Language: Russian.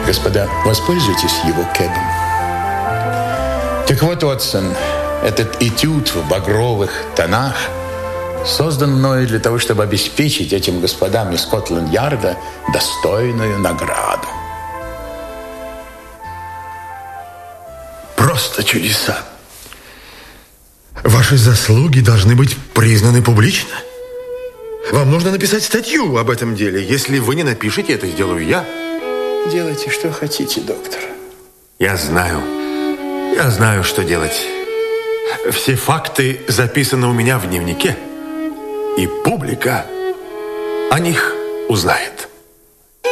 Господа, воспользуйтесь его кэбом. Так вот, Уотсон, этот этюд в багровых тонах создан мною для того, чтобы обеспечить этим господам из Скотланд-Ярда достойную награду. Просто чудеса. Ваши заслуги должны быть признаны публично. Вам нужно написать статью об этом деле. Если вы не напишете, это сделаю я. Делайте, что хотите, доктор. Я знаю, что делать. Все факты записаны у меня в дневнике. И публика о них узнает.